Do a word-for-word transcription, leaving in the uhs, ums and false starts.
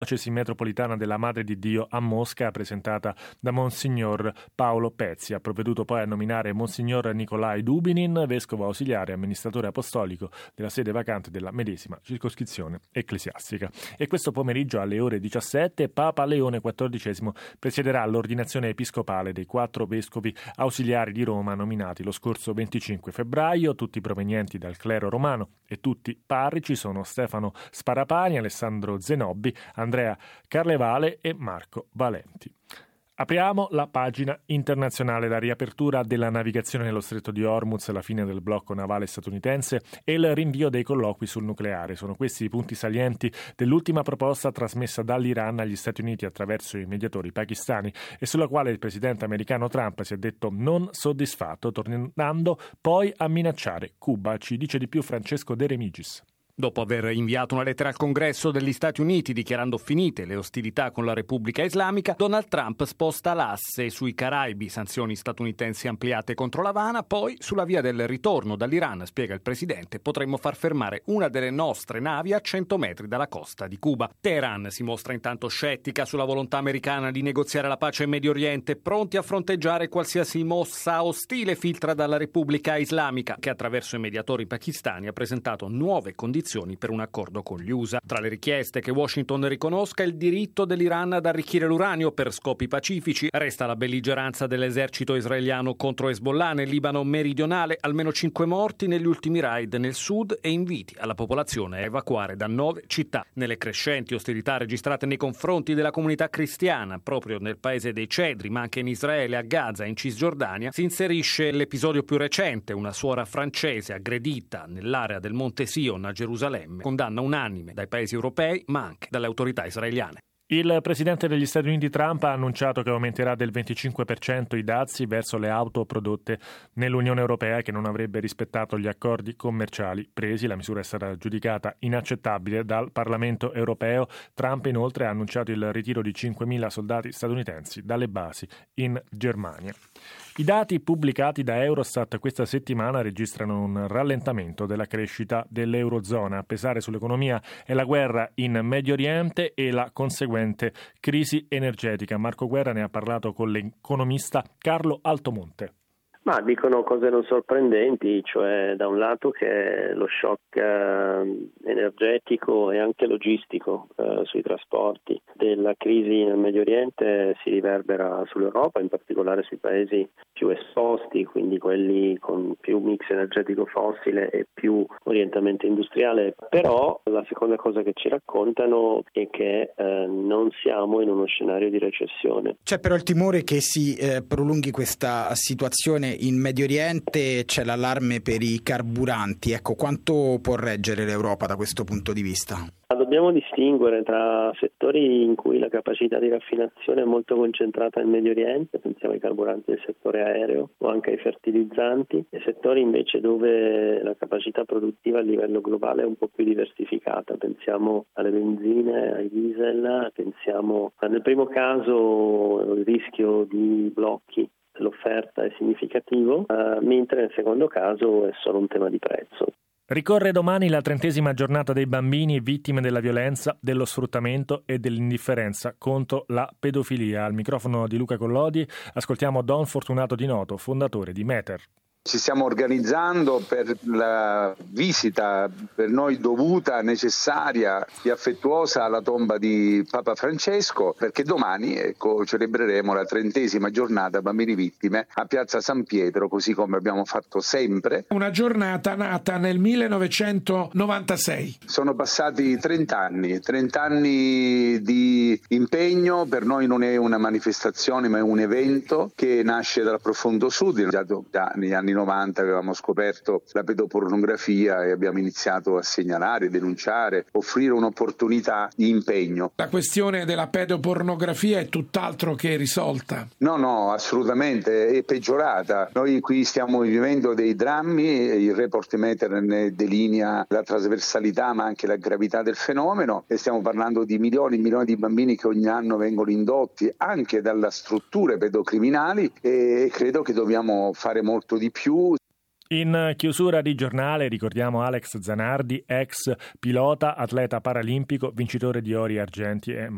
diocesi metropolitana della Madre di Dio a Mosca, presentata da Monsignor Paolo Pezzi. Ha provveduto poi a nominare Monsignor Nicolai Dubinin, vescovo ausiliare e amministratore apostolico della sede vacante della medesima circoscrizione ecclesiastica. E questo pomeriggio alle ore diciassette Papa Leone quattordicesimo presiederà l'ordinazione episcopale dei quattro vescovi ausiliari di Roma nominati lo scorso venticinque febbraio, tutti provenienti dal clero romano e tutti parroci sono Stefano Sparapani, Alessandro Zenobbi, Andrea Carlevale e Marco Valenti. Apriamo la pagina internazionale, la riapertura della navigazione nello stretto di Hormuz, la fine del blocco navale statunitense e il rinvio dei colloqui sul nucleare. Sono questi i punti salienti dell'ultima proposta trasmessa dall'Iran agli Stati Uniti attraverso i mediatori pakistani e sulla quale il presidente americano Trump si è detto non soddisfatto, tornando poi a minacciare Cuba. Ci dice di più Francesco De Remigis. Dopo aver inviato una lettera al Congresso degli Stati Uniti dichiarando finite le ostilità con la Repubblica Islamica, Donald Trump sposta l'asse sui Caraibi, sanzioni statunitensi ampliate contro l'Havana, poi sulla via del ritorno dall'Iran, spiega il presidente, potremmo far fermare una delle nostre navi a cento metri dalla costa di Cuba. Teheran si mostra intanto scettica sulla volontà americana di negoziare la pace in Medio Oriente, pronti a fronteggiare qualsiasi mossa ostile, filtra dalla Repubblica Islamica, che attraverso i mediatori pakistani ha presentato nuove condizioni per un accordo con gli U S A. Tra le richieste che Washington riconosca il diritto dell'Iran ad arricchire l'uranio per scopi pacifici, resta la belligeranza dell'esercito israeliano contro Hezbollah nel Libano meridionale, almeno cinque morti negli ultimi raid nel sud e inviti alla popolazione a evacuare da nove città. Nelle crescenti ostilità registrate nei confronti della comunità cristiana, proprio nel paese dei Cedri, ma anche in Israele, a Gaza e in Cisgiordania, si inserisce l'episodio più recente, una suora francese aggredita nell'area del Monte Sion a Gerusalemme, condanna unanime dai paesi europei ma anche dalle autorità israeliane. Il presidente degli Stati Uniti Trump ha annunciato che aumenterà del venticinque per cento i dazi verso le auto prodotte nell'Unione Europea che non avrebbe rispettato gli accordi commerciali presi. La misura è stata giudicata inaccettabile dal Parlamento europeo. Trump inoltre ha annunciato il ritiro di cinquemila soldati statunitensi dalle basi in Germania. I dati pubblicati da Eurostat questa settimana registrano un rallentamento della crescita dell'Eurozona. A pesare sull'economia è la guerra in Medio Oriente e la conseguente crisi energetica. Marco Guerra ne ha parlato con l'economista Carlo Altomonte. Ma dicono cose non sorprendenti, cioè da un lato che lo shock eh, energetico e anche logistico eh, sui trasporti della crisi nel Medio Oriente si riverbera sull'Europa, in particolare sui paesi più esposti, quindi quelli con più mix energetico fossile e più orientamento industriale. Però la seconda cosa che ci raccontano è che eh, non siamo in uno scenario di recessione. C'è però il timore che si eh, prolunghi questa situazione in Medio Oriente, c'è l'allarme per i carburanti. Ecco, quanto può reggere l'Europa da questo punto di vista? Dobbiamo distinguere tra settori in cui la capacità di raffinazione è molto concentrata nel Medio Oriente, pensiamo ai carburanti del settore aereo o anche ai fertilizzanti, e settori invece dove la capacità produttiva a livello globale è un po' più diversificata, pensiamo alle benzine, ai diesel, pensiamo nel primo caso il rischio di blocchi, l'offerta è significativo, eh, mentre nel secondo caso è solo un tema di prezzo. Ricorre domani la trentesima giornata dei bambini vittime della violenza, dello sfruttamento e dell'indifferenza contro la pedofilia. Al microfono di Luca Collodi ascoltiamo Don Fortunato Di Noto, fondatore di Meter. Ci stiamo organizzando per la visita per noi dovuta, necessaria e affettuosa alla tomba di Papa Francesco, perché domani ecco, celebreremo la trentesima giornata bambini vittime a Piazza San Pietro, così come abbiamo fatto sempre. Una giornata nata nel millenovecentonovantasei. Sono passati trent'anni, trent'anni di impegno. Per noi non è una manifestazione ma è un evento che nasce dal profondo sud. Già negli anni novanta avevamo scoperto la pedopornografia e abbiamo iniziato a segnalare, denunciare, offrire un'opportunità di impegno. La questione della pedopornografia è tutt'altro che risolta. No, no, assolutamente, è peggiorata. Noi qui stiamo vivendo dei drammi, il report Meter ne delinea la trasversalità ma anche la gravità del fenomeno e stiamo parlando di milioni e milioni di bambini che ogni anno vengono indotti anche dalle strutture pedocriminali e credo che dobbiamo fare molto di più. In chiusura di giornale ricordiamo Alex Zanardi, ex pilota, atleta paralimpico, vincitore di ori e argenti e